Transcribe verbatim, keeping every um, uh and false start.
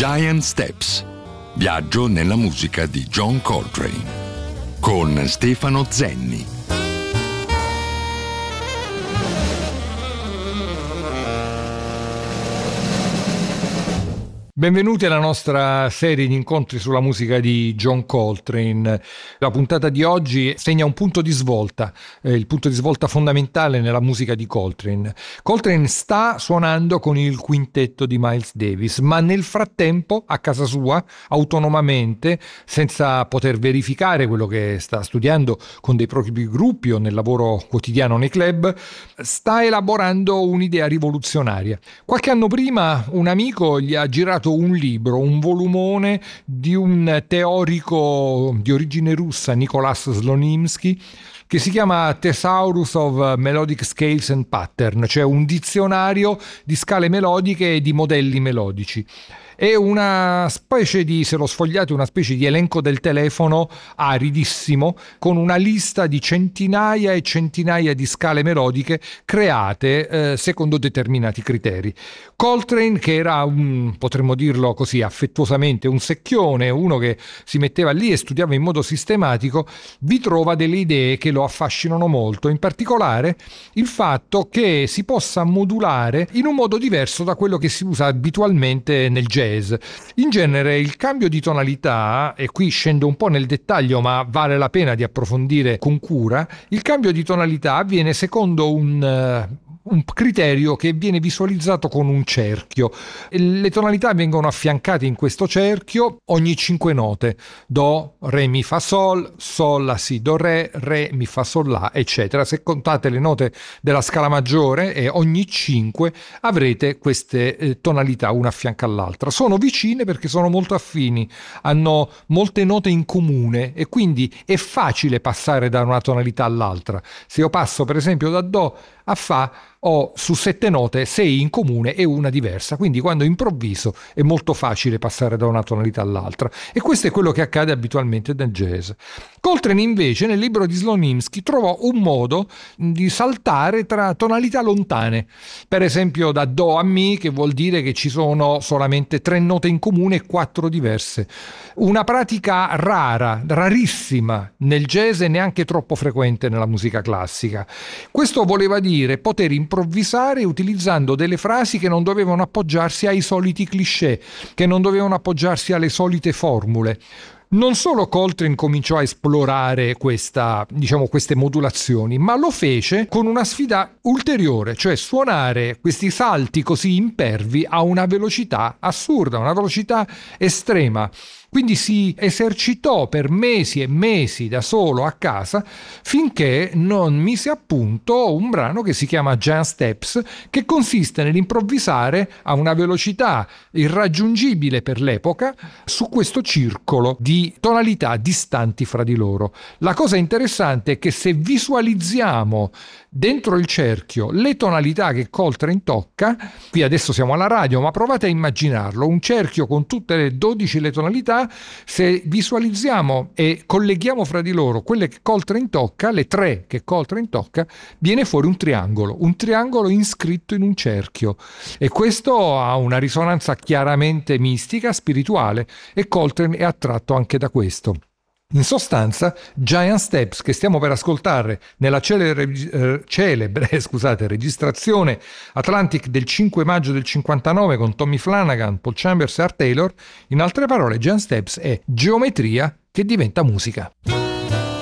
Giant Steps. Viaggio nella musica di John Coltrane con Stefano Zenni. Benvenuti alla nostra serie di incontri sulla musica di John Coltrane. La puntata di oggi segna un punto di svolta, eh, il punto di svolta fondamentale nella musica di Coltrane. Coltrane sta suonando con il quintetto di Miles Davis, ma nel frattempo a casa sua, autonomamente, senza poter verificare quello che sta studiando con dei propri gruppi o nel lavoro quotidiano nei club, sta elaborando un'idea rivoluzionaria. Qualche anno prima un amico gli ha girato un libro, un volumone di un teorico di origine russa, Nicholas Slonimsky, che si chiama Thesaurus of Melodic Scales and Pattern, cioè un dizionario di scale melodiche e di modelli melodici. È una specie di, se lo sfogliate, una specie di elenco del telefono aridissimo con una lista di centinaia e centinaia di scale melodiche create eh, secondo determinati criteri. Coltrane, che era un, potremmo dirlo così affettuosamente, un secchione, uno che si metteva lì e studiava in modo sistematico, vi trova delle idee che lo affascinano molto, in particolare il fatto che si possa modulare in un modo diverso da quello che si usa abitualmente nel jazz. In genere il cambio di tonalità, e qui scendo un po' nel dettaglio ma vale la pena di approfondire con cura, il cambio di tonalità avviene secondo un... Uh, un criterio che viene visualizzato con un cerchio. Le tonalità vengono affiancate in questo cerchio ogni cinque note: do, re, mi, fa, sol, sol, la, si, do, re, re, mi, fa, sol, la, eccetera. Se contate le note della scala maggiore, e ogni cinque avrete queste eh, tonalità una a fianco all'altra. Sono vicine perché sono molto affini, hanno molte note in comune e quindi è facile passare da una tonalità all'altra. Se io passo per esempio da do a fa, ho su sette note sei in comune e una diversa, quindi quando improvviso è molto facile passare da una tonalità all'altra, e questo è quello che accade abitualmente nel jazz. Coltrane invece nel libro di Slonimsky trovò un modo di saltare tra tonalità lontane, per esempio da do a mi, che vuol dire che ci sono solamente tre note in comune e quattro diverse, una pratica rara, rarissima nel jazz e neanche troppo frequente nella musica classica. Questo voleva dire poter improvvisare utilizzando delle frasi che non dovevano appoggiarsi ai soliti cliché, che non dovevano appoggiarsi alle solite formule. Non solo Coltrane cominciò a esplorare questa, diciamo, queste modulazioni, ma lo fece con una sfida ulteriore, cioè suonare questi salti così impervi a una velocità assurda, una velocità estrema. Quindi si esercitò per mesi e mesi da solo a casa finché non mise a punto un brano che si chiama Giant Steps, che consiste nell'improvvisare a una velocità irraggiungibile per l'epoca su questo circolo di tonalità distanti fra di loro. La cosa interessante è che se visualizziamo dentro il cerchio le tonalità che Coltrane tocca, qui adesso siamo alla radio, ma provate a immaginarlo, un cerchio con tutte le dodici le tonalità, se visualizziamo e colleghiamo fra di loro quelle che Coltrane tocca, le tre che Coltrane tocca, viene fuori un triangolo, un triangolo iscritto in un cerchio, e questo ha una risonanza chiaramente mistica, spirituale, e Coltrane è attratto anche da questo. In sostanza, Giant Steps, che stiamo per ascoltare nella celebre, eh, celebre scusate, registrazione Atlantic del cinque maggio del cinquantanove con Tommy Flanagan, Paul Chambers e Art Taylor, in altre parole Giant Steps è geometria che diventa musica.